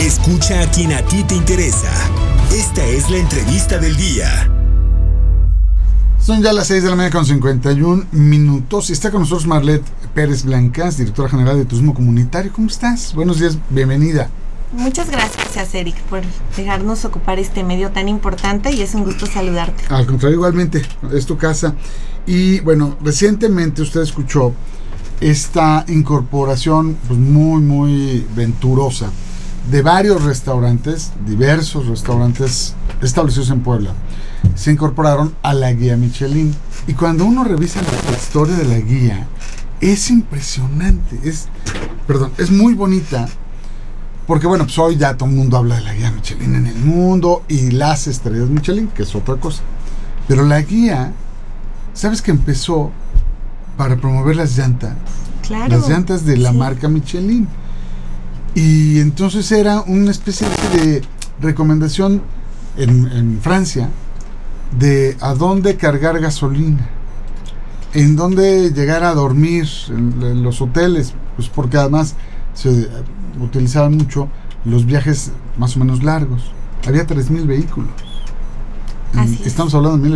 Escucha a quien a ti te interesa. Esta es la entrevista del día. Son ya las 6 de la mañana con 51 minutos y está con nosotros Marlet Pérez Blancas, directora general de Turismo Comunitario. ¿Cómo estás? Buenos días, bienvenida. Muchas gracias, Eric, por dejarnos ocupar este medio tan importante y es un gusto saludarte. Al contrario, igualmente, es tu casa. Y bueno, recientemente usted escuchó esta incorporación pues, muy venturosa de varios restaurantes, diversos restaurantes establecidos en Puebla. Se incorporaron a la guía Michelin. Y cuando uno revisa la historia de la guía, es impresionante, es muy bonita. Porque bueno, pues hoy ya todo el mundo habla de la guía Michelin en el mundo y las estrellas Michelin, que es otra cosa. Pero la guía, ¿sabes que empezó para promover las llantas? Claro. Las llantas de la marca Michelin. Y entonces era una especie de recomendación en Francia de a dónde cargar gasolina, en dónde llegar a dormir en los hoteles, pues porque además se utilizaban mucho los viajes más o menos largos. Había 3,000 vehículos. Así estamos hablando de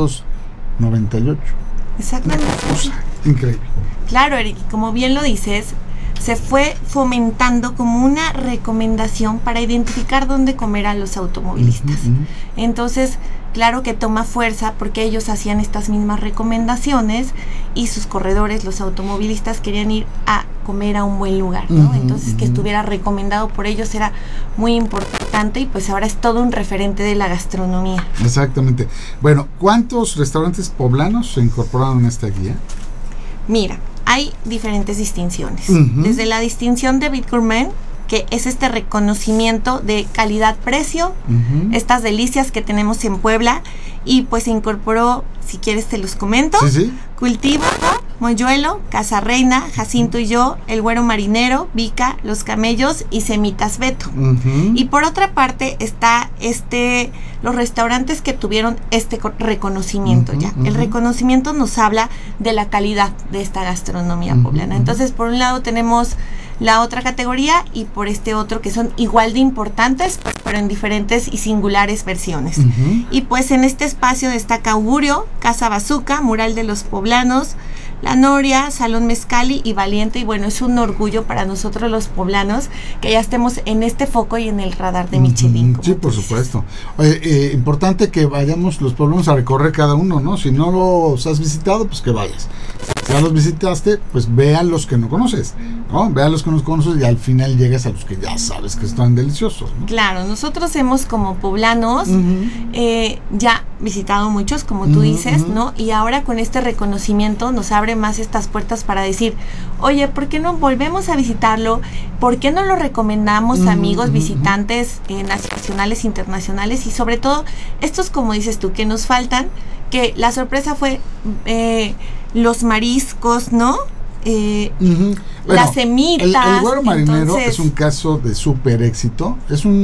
1898. Exactamente. Una cosa increíble. Claro, Eric, como bien lo dices, se fue fomentando como una recomendación para identificar dónde comer a los automovilistas. Entonces, claro que toma fuerza porque ellos hacían estas mismas recomendaciones y sus corredores, los automovilistas, querían ir a comer a un buen lugar, ¿no? Entonces, que estuviera recomendado por ellos era muy importante y pues ahora es todo un referente de la gastronomía. Exactamente. Bueno, ¿cuántos restaurantes poblanos se incorporaron a esta guía? Mira, hay diferentes distinciones. Desde la distinción de Bit Gourmet, que es este reconocimiento de calidad-precio, estas delicias que tenemos en Puebla, y pues se incorporó, si quieres te los comento, Sí. Cultivo, Moyuelo, Casa Reina, Jacinto y yo, El Güero Marinero, Vica, Los Camellos y Semitas Beto. Y por otra parte está los restaurantes que tuvieron este reconocimiento ya. El reconocimiento nos habla de la calidad de esta gastronomía poblana. Entonces, por un lado tenemos la otra categoría y por este otro que son igual de importantes, pero en diferentes y singulares versiones. Y pues en este espacio destaca Augurio, Casa Bazuca, Mural de los Poblanos, La Noria, Salón Mezcali y Valiente. Y bueno, es un orgullo para nosotros los poblanos que ya estemos en este foco y en el radar de Michelin. Sí, por supuesto. Importante que vayamos los poblanos a recorrer cada uno, ¿no? Si no los has visitado, pues que vayas. Si ya los visitaste, pues ve a los que no conoces, ¿no? Ve a los que no conoces y al final llegas a los que ya sabes que están deliciosos, ¿no? Claro, nosotros hemos como poblanos ya visitado muchos, como tú dices, ¿no? Y ahora con este reconocimiento nos abre más estas puertas para decir, oye, ¿por qué no volvemos a visitarlo? ¿Por qué no lo recomendamos a amigos visitantes nacionales, internacionales? Y sobre todo, estos, como dices tú, que nos faltan, que la sorpresa fue los mariscos, ¿no? Bueno, las semitas. El Güero Marinero entonces, es un caso de súper éxito.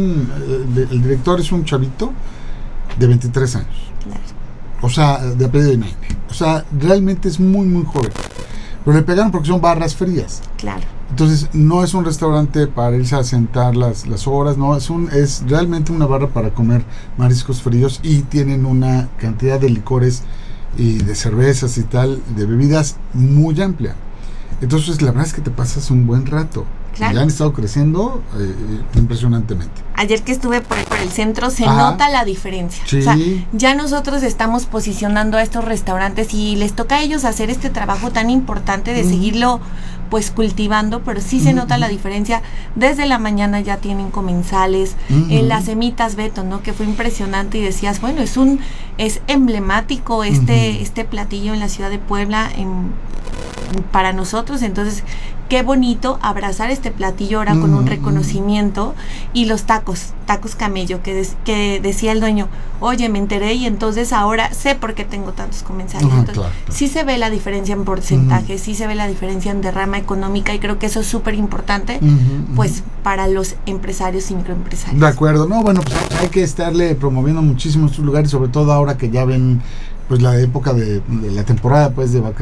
El director es un chavito de 23 años. Claro. O sea, de apellido de Naime. O sea, realmente es muy joven. Pero le pegaron porque son barras frías. Claro. Entonces, no es un restaurante para irse a sentar las horas, no, es realmente una barra para comer mariscos fríos y tienen una cantidad de licores y de cervezas y tal, de bebidas muy amplia. Entonces, la verdad es que te pasas un buen rato. Claro. Ya han estado creciendo impresionantemente. Ayer que estuve por el centro se nota la diferencia. Sí. O sea, ya nosotros estamos posicionando a estos restaurantes y les toca a ellos hacer este trabajo tan importante de seguirlo pues cultivando, pero sí se nota la diferencia. Desde la mañana ya tienen comensales, las Semitas Beto, ¿no? Que fue impresionante y decías, bueno, es emblemático este platillo en la ciudad de Puebla para nosotros. Entonces, qué bonito abrazar este platillo ahora con un reconocimiento. Y los tacos camello, que decía el dueño, oye, me enteré y entonces ahora sé por qué tengo tantos comensales. Entonces, claro. Sí se ve la diferencia en porcentaje, sí se ve la diferencia en derrama económica y creo que eso es súper importante, pues para los empresarios y microempresarios. De acuerdo, no, bueno, pues hay que estarle promoviendo muchísimo estos lugares, sobre todo ahora que ya ven pues la época de la temporada pues de vacaciones.